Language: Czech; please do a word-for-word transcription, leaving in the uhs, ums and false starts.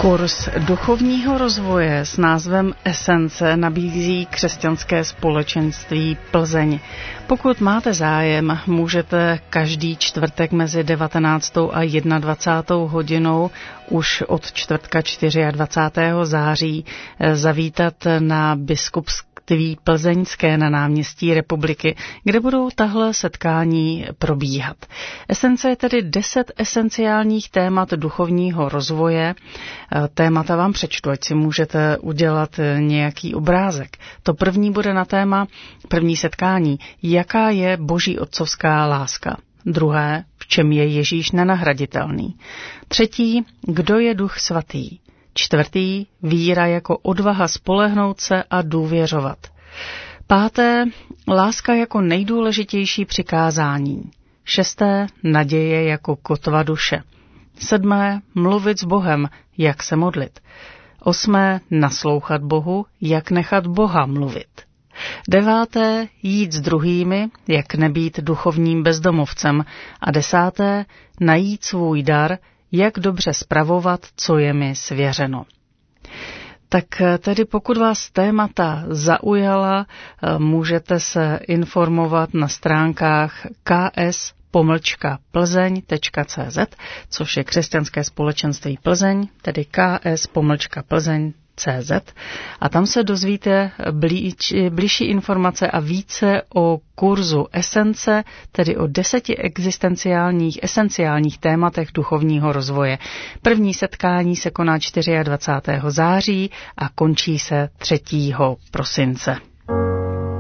Kurs duchovního rozvoje s názvem Esence nabízí křesťanské společenství Plzeň. Pokud máte zájem, můžete každý čtvrtek mezi devatenáctou a dvacátou první hodinou už od čtvrtka dvacátého čtvrtého září zavítat na Biskupství Plzeňské na náměstí Republiky, kde budou tahle setkání probíhat. Esence je tedy deset esenciálních témat duchovního rozvoje. Témata vám přečtu, ať si můžete udělat nějaký obrázek. To první bude na téma, první setkání, jaká je boží otcovská láska. Druhé, v čem je Ježíš nenahraditelný. Třetí, kdo je Duch svatý. Čtvrtý, víra jako odvaha spolehnout se a důvěřovat. Páté, láska jako nejdůležitější přikázání. Šesté, naděje jako kotva duše. Sedmé, mluvit s Bohem, jak se modlit. Osmé, naslouchat Bohu, jak nechat Boha mluvit. Deváté, jít s druhými, jak nebýt duchovním bezdomovcem. A desáté, najít svůj dar, jak dobře spravovat, co je mi svěřeno. Tak tedy pokud vás témata zaujala, můžete se informovat na stránkách k s pomlčka plzeň tečka cé zet, což je křesťanské společenství Plzeň, tedy k s pomlčka plzeň tečka cé zet, a tam se dozvíte blíž, blížší informace a více o kurzu Esence, tedy o deseti existenciálních, esenciálních tématech duchovního rozvoje. První setkání se koná dvacátého čtvrtého září a končí se třetího prosince.